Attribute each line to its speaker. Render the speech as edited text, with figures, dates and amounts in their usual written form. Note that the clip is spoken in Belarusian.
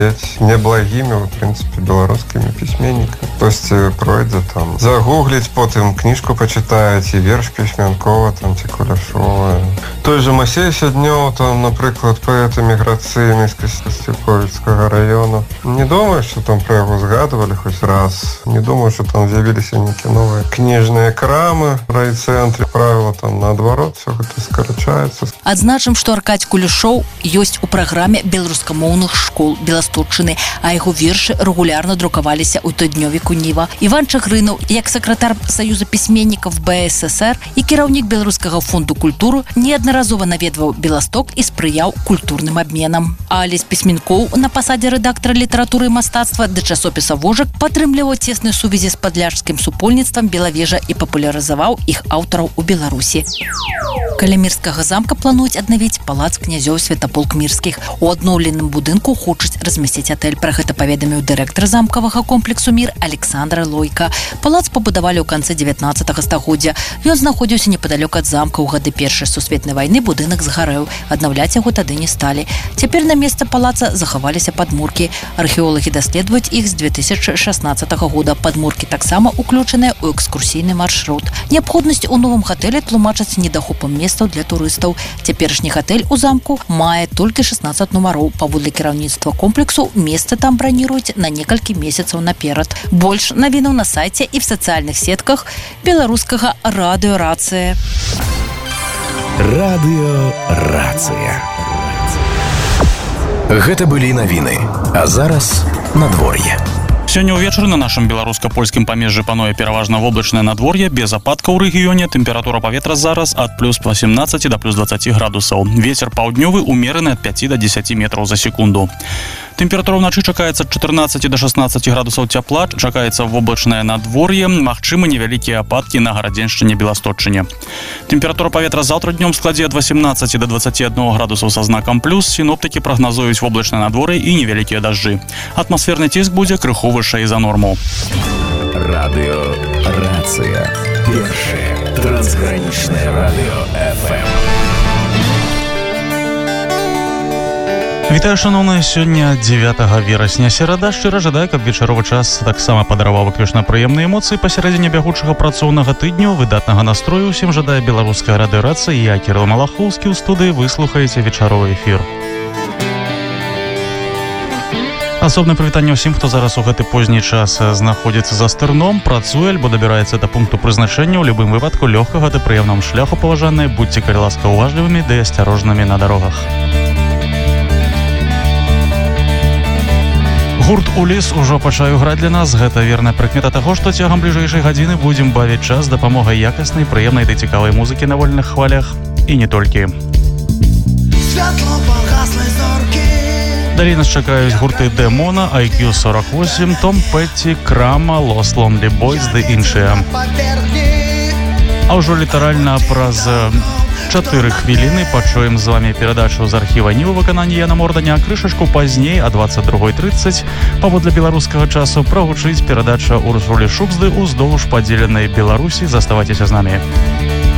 Speaker 1: неблагими, в принципе, белорусскими письменниками. Гости пройдут там, загуглить, потом книжку почитать, и верш Письменкова, там, Куляшова. Той же Масей Сяднёв, там, например, поэт эмиграции из Костюковицкого района. Не думаю, что там про его згадывали хоть раз. Не думаю, что там з'явились некие новые книжные крамы в райцентре. Правило там наоборот, все это скорочается.
Speaker 2: Адзначым, што Аркадзь Кулешоў ёсць у праграме беларускамоўных школ Беласточчыны, а яго вершы рэгулярна друкаваліся ў тыднёвіку Ніва. Іван Чагрынаў, як сакратар Саюза пісьменнікаў БССР і кіраўнік Беларускага фонду культуры, неаднаразова наведваў Беласток і спрыяў культурным абменам. А Алесь Пісьменкоў на пасадзе рэдактара літаратуры і мастацтва да часопіса «Вожак» падтрымліваў цесныя сувязі з падляшскім супольніцтвам «Белавежа» і папулярызаваў іх аўтараў у Беларусі. Каля Мірскага замка плануюць аднавіць палац князёў Святаполк Мірскіх. У адноўленым будынку хочуць размясціць атэль. Пра гэта паведаміў дырэктар замкавага комплексу «Мір» Александр Лойка. Палац пабудавалі ў канцы 19 стагоддзя. Ён знаходзіўся непадалёк ад замка. У гады Першай сусветнай вайны будынак згарэў. Аднаўляць яго тады не сталі. Цяпер на месцы палаца захаваліся падмуркі. Археолагі даследуюць іх з 2016 года. Падмуркі таксама уключаныя ў экскурсійны маршрут. Неабходнасць у новым гатэлі тлумачаць недахопам месцаў для турыстаў. Цяперашні гатэль у замку мае толькі 16 нумароў. Паводле кіраўніцтва комплексу месцы там браніруюць на некалькі месяцаў наперад. Больш навінаў на сайце і в сацыяльных сетках беларускага радыё-рацыя.
Speaker 3: Радыё-рацыя. Гэта былі навіны. А зараз надвор'е.
Speaker 4: Сёння ўвечары на нашым беларуска-польскім памежжы пануе пераважна воблачнае надвор'е, без ападкаў у рэгіёне. Тэмпература паветра зараз ад плюс 18 да плюс 20 градусаў. Вецер паўднёвы умераны ад 5 да 10 метраў за секунду. Тэмпература ўначы чакаецца ад 14 да 16 градусаў цяпла, чакаецца воблачнае надвор'е, магчымы невялікія ападкі на Гарадзеншчыне, Беласточчыне. Тэмпература паветра заўтра днём складзе ад 18 да 21 градусаў са знакам плюс. Сіноптыкі прагназуюць воблачнае надвор'е і невялікія дажджы. Атмасферны ціск будзе крыху вышэй за норму.
Speaker 3: Радыё-рацыя. Першае трансгранічнае радыё FM.
Speaker 4: Вітаю, шановныя, сёння 9 верасня, серада. Шчыра жадаю, каб вечаровы час таксама падараваў выключна прыемныя эмоцыі пасярэдзіне бягучага працоўнага тыдню, выдатнага настрою. Усім жадае беларуская радыё-рацыя. Я, Кірыл Малахоўскі, ў студыі. Вы слухаеце вечаровы эфір. Асобнае прывітанне ўсім, хто зараз у гэты позні час знаходзіцца за стырном, працуе альбо дабіраецца да пункту прызначэння. У любым выпадку лёгкага ды прыемнаму шляху, паважаныя. Будьце, калі ласка, уважлівымі ды асцярожнымі на дарогах. Гурт «Уліс» ужо пачаў граць для нас. Гэта верная прыкмета таго, што цягам бліжэйшай гадзіны будзем бавіць час з дапамогай якаснай, прыемнай ды цікавай музыкі на вольных хвалях. І не толькі. Далей нас чакаюць гурты «Демона», IQ48, Том Петті, Крама, Lost Lonely Boys ды іншыя. А ўжо літаральна праз 4 хвіліны пачуем з вами перадачу з архіва Ніва выкананні Яна Морданя. Крышачку пазней, а 22:30, паводле беларускага часу, прагучыць перадача Урсулі Шуксды «Уздоўж падзеленай Беларусі». Заставайцеся з намі.